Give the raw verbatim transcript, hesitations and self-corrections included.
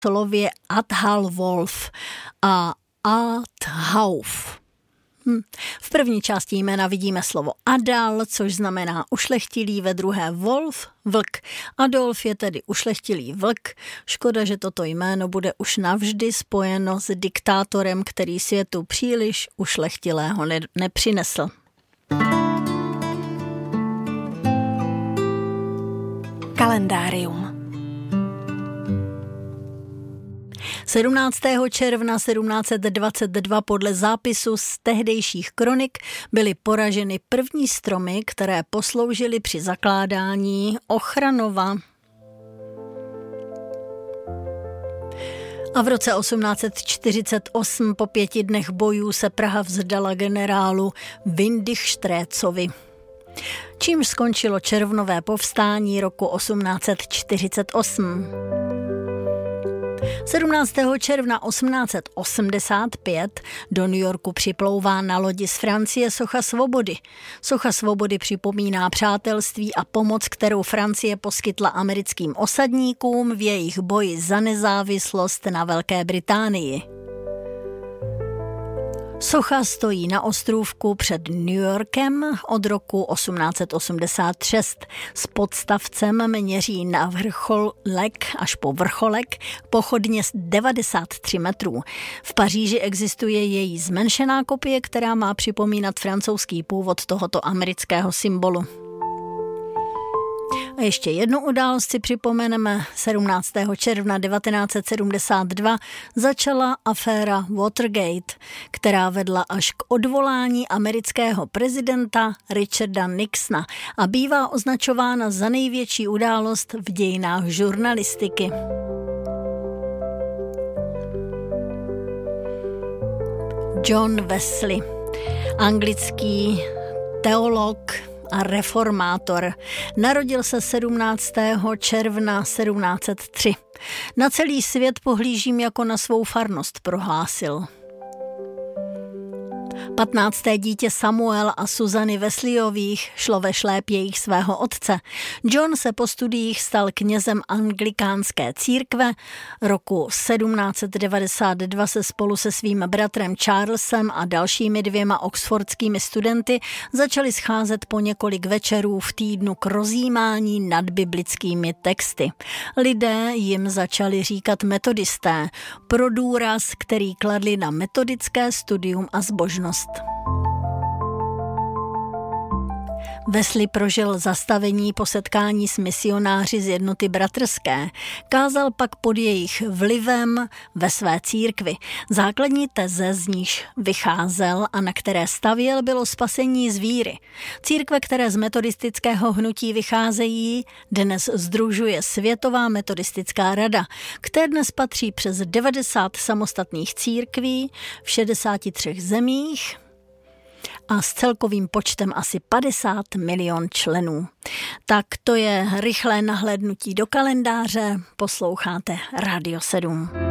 slově Adhalwolf a Adhauf. Hm. V první části jména vidíme slovo Adal, což znamená ušlechtilý, ve druhé Wolf, vlk. Adolf je tedy ušlechtilý vlk. Škoda, že toto jméno bude už navždy spojeno s diktátorem, který světu příliš ušlechtilého ne- nepřinesl. Kalendárium. sedmnáctého června sedmnáct set dvacet dva podle zápisu z tehdejších kronik byly poraženy první stromy, které posloužily při zakládání Ochranova. A v roce osmnáct set čtyřicet osm po pěti dnech bojů se Praha vzdala generálu Windischsträtzovi. Čímž skončilo červnové povstání roku osmnáct set čtyřicet osm. sedmnáctého června osmnáct set osmdesát pět do New Yorku připlouvá na lodi z Francie socha svobody. Socha svobody připomíná přátelství a pomoc, kterou Francie poskytla americkým osadníkům v jejich boji za nezávislost na Velké Británii. Socha stojí na ostrůvku před New Yorkem od roku osmnáct set osmdesát šest. S podstavcem měří na vrcholek až po vrcholek pochodně devadesát tři metrů. V Paříži existuje její zmenšená kopie, která má připomínat francouzský původ tohoto amerického symbolu. A ještě jednu událost si připomeneme. sedmnáctého června devatenáct set sedmdesát dva začala aféra Watergate, která vedla až k odvolání amerického prezidenta Richarda Nixona a bývá označována za největší událost v dějinách žurnalistiky. John Wesley, anglický teolog a reformátor. Narodil se sedmnáctého června sedmnáct set tři. Na celý svět pohlížím jako na svou farnost, prohlásil. Patnácté dítě Samuel a Suzany Wesleyových šlo ve šlépějích svého otce. John se po studiích stal knězem anglikánské církve. Roku sedmnáct set devadesát dva se spolu se svým bratrem Charlesem a dalšími dvěma oxfordskými studenty začali scházet po několik večerů v týdnu k rozjímání nad biblickými texty. Lidé jim začali říkat metodisté, pro důraz, který kladli na metodické studium a zbožnost. Wesley prožil zastavení po setkání s misionáři z Jednoty bratrské. Kázal pak pod jejich vlivem ve své církvi. Základní teze, z níž vycházel a na které stavěl, bylo spasení z víry. Církve, které z metodistického hnutí vycházejí, dnes sdružuje Světová metodistická rada, které dnes patří přes devadesát samostatných církví v šedesáti třech zemích a s celkovým počtem asi padesát milion členů. Tak to je rychlé nahlédnutí do kalendáře. Posloucháte Rádio sedm.